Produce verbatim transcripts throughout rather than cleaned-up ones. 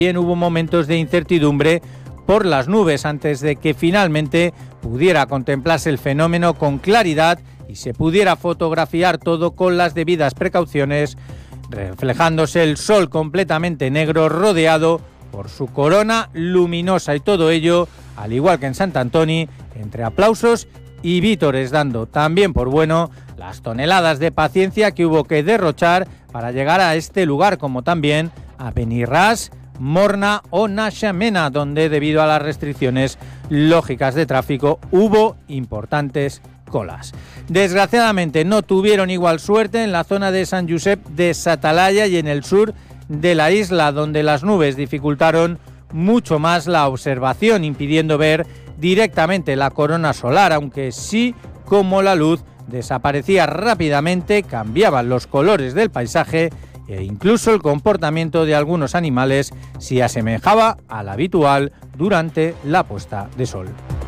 También hubo momentos de incertidumbre por las nubes antes de que finalmente pudiera contemplarse el fenómeno con claridad y se pudiera fotografiar todo con las debidas precauciones, reflejándose el sol completamente negro rodeado por su corona luminosa, y todo ello, al igual que en Sant Antoni, entre aplausos y vítores, dando también por bueno las toneladas de paciencia que hubo que derrochar para llegar a este lugar, como también a Benirràs, Morna o Naxamena, donde debido a las restricciones lógicas de tráfico hubo importantes colas. Desgraciadamente no tuvieron igual suerte en la zona de Sant Josep de sa Talaia y en el sur de la isla, donde las nubes dificultaron mucho más la observación, impidiendo ver directamente la corona solar, aunque sí, como la luz desaparecía rápidamente, cambiaban los colores del paisaje e incluso el comportamiento de algunos animales se asemejaba al habitual durante la puesta de sol.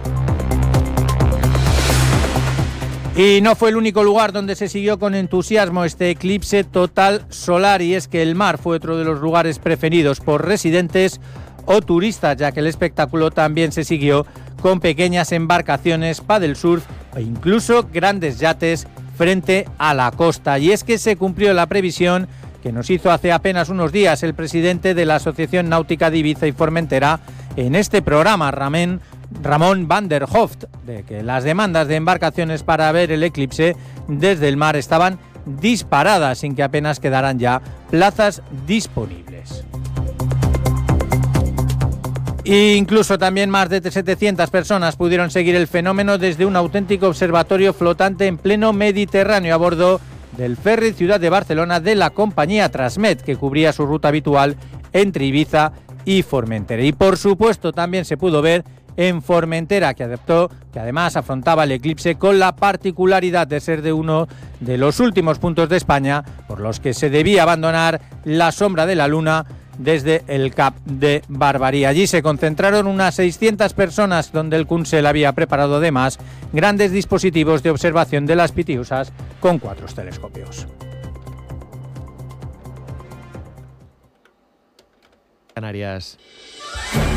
Y no fue el único lugar donde se siguió con entusiasmo este eclipse total solar, y es que el mar fue otro de los lugares preferidos por residentes o turistas, ya que el espectáculo también se siguió con pequeñas embarcaciones, paddle surf e incluso grandes yates frente a la costa. Y es que se cumplió la previsión que nos hizo hace apenas unos días el presidente de la Asociación Náutica de Ibiza y Formentera en este programa, Ramén Ramón van der Hoft, de que las demandas de embarcaciones para ver el eclipse desde el mar estaban disparadas, sin que apenas quedaran ya plazas disponibles. E incluso también más de setecientas personas pudieron seguir el fenómeno desde un auténtico observatorio flotante en pleno Mediterráneo a bordo del ferry Ciudad de Barcelona de la compañía Transmet, que cubría su ruta habitual entre Ibiza y Formentera. Y por supuesto también se pudo ver en Formentera, que adoptó, que además afrontaba el eclipse con la particularidad de ser de uno de los últimos puntos de España por los que se debía abandonar la sombra de la luna desde el Cap de Barbaría. Allí se concentraron unas seiscientas personas, donde el Consell había preparado además grandes dispositivos de observación de las Pitiusas con cuatro telescopios. Canarias.